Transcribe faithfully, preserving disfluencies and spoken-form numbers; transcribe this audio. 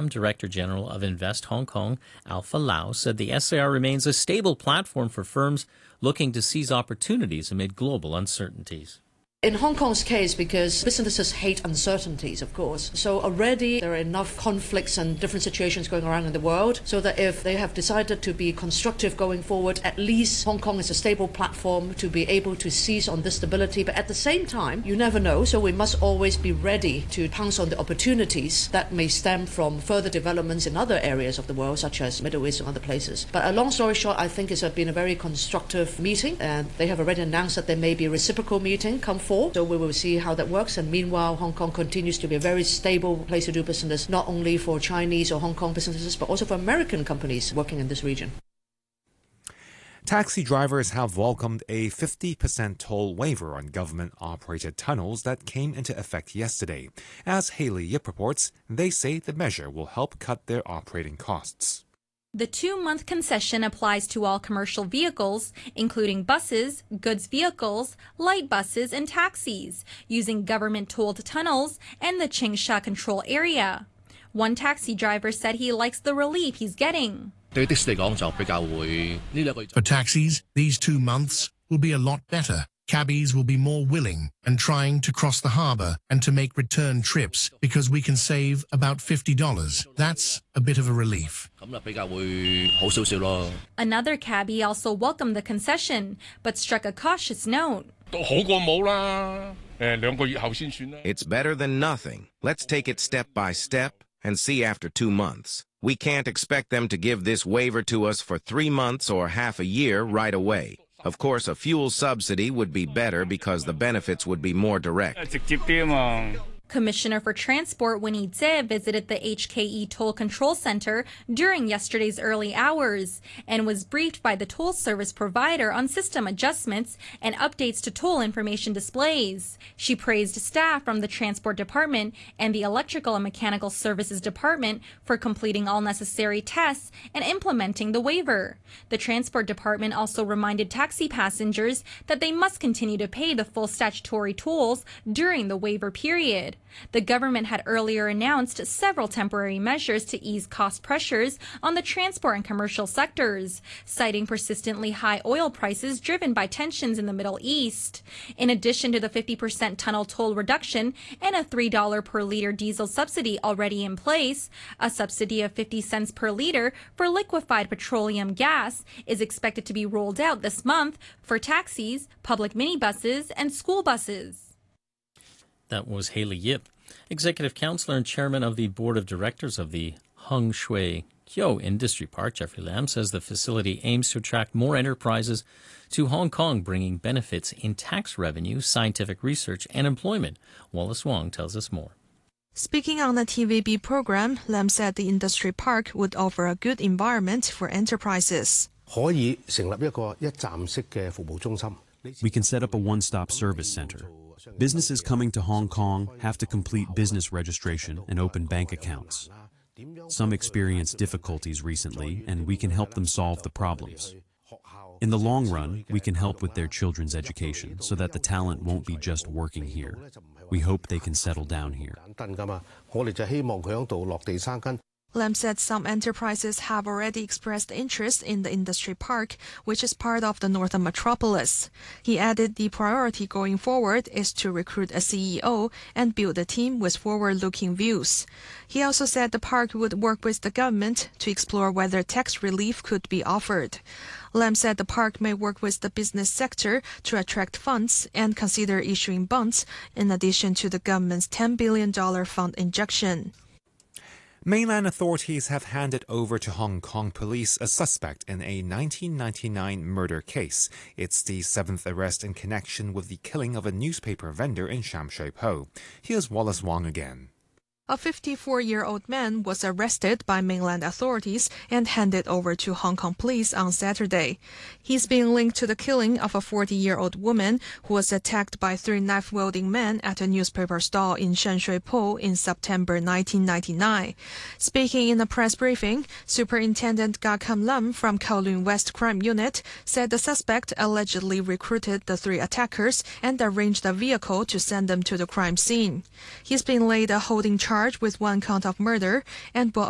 Lam, Director General of Invest Hong Kong, Alpha Lau, said the S A R remains a stable platform for firms looking to seize opportunities amid global uncertainties. In Hong Kong's case, because businesses hate uncertainties, of course, so already there are enough conflicts and different situations going around in the world, so that if they have decided to be constructive going forward, at least Hong Kong is a stable platform to be able to seize on this stability. But at the same time, you never know, so we must always be ready to pounce on the opportunities that may stem from further developments in other areas of the world, such as Middle East and other places. But a long story short, I think it's been a very constructive meeting, and they have already announced that there may be a reciprocal meeting come forward. So we will see how that works. And meanwhile, Hong Kong continues to be a very stable place to do business, not only for Chinese or Hong Kong businesses, but also for American companies working in this region. Taxi drivers have welcomed a fifty percent toll waiver on government-operated tunnels that came into effect yesterday. As Haley Yip reports, they say the measure will help cut their operating costs. The two-month concession applies to all commercial vehicles, including buses, goods vehicles, light buses, and taxis, using government-tolled tunnels and the Changsha control area. One taxi driver said he likes the relief he's getting. For taxis, these two months will be a lot better. Cabbies will be more willing and trying to cross the harbour and to make return trips because we can save about fifty dollars. That's a bit of a relief. Another cabbie also welcomed the concession, but struck a cautious note. It's better than nothing. Let's take it step by step and see after two months. We can't expect them to give this waiver to us for three months or half a year right away. Of course, a fuel subsidy would be better because the benefits would be more direct. Commissioner for Transport Winnie Tse visited the H K E Toll Control Center during yesterday's early hours and was briefed by the toll service provider on system adjustments and updates to toll information displays. She praised staff from the Transport Department and the Electrical and Mechanical Services Department for completing all necessary tests and implementing the waiver. The Transport Department also reminded taxi passengers that they must continue to pay the full statutory tolls during the waiver period. The government had earlier announced several temporary measures to ease cost pressures on the transport and commercial sectors, citing persistently high oil prices driven by tensions in the Middle East. In addition to the fifty percent tunnel toll reduction and a three dollars per liter diesel subsidy already in place, a subsidy of fifty cents per liter for liquefied petroleum gas is expected to be rolled out this month for taxis, public minibuses, and school buses. That was Haley Yip, Executive Councillor and Chairman of the Board of Directors of the Hung Shui Kyo Industry Park. Jeffrey Lam says the facility aims to attract more enterprises to Hong Kong, bringing benefits in tax revenue, scientific research, and employment. Wallace Wong tells us more. Speaking on the T V B program, Lam said the industry park would offer a good environment for enterprises. We can set up a one-stop service center. Businesses coming to Hong Kong have to complete business registration and open bank accounts. Some experience difficulties recently, and we can help them solve the problems. In the long run, we can help with their children's education so that the talent won't be just working here. We hope they can settle down here. Lam said some enterprises have already expressed interest in the industry park, which is part of the Northern Metropolis. He added the priority going forward is to recruit a C E O and build a team with forward-looking views. He also said the park would work with the government to explore whether tax relief could be offered. Lam said the park may work with the business sector to attract funds and consider issuing bonds in addition to the government's ten billion dollars fund injection. Mainland authorities have handed over to Hong Kong police a suspect in a nineteen ninety-nine murder case. It's the seventh arrest in connection with the killing of a newspaper vendor in Sham Shui Po. Here's Wallace Wong again. A fifty-four-year-old man was arrested by mainland authorities and handed over to Hong Kong police on Saturday. He's being linked to the killing of a forty-year-old woman who was attacked by three knife-wielding men at a newspaper stall in Shan Shui Po in September nineteen ninety-nine. Speaking in a press briefing, Superintendent Ga Kam Lam from Kowloon West Crime Unit said the suspect allegedly recruited the three attackers and arranged a vehicle to send them to the crime scene. He's been laid a holding charge with one count of murder and will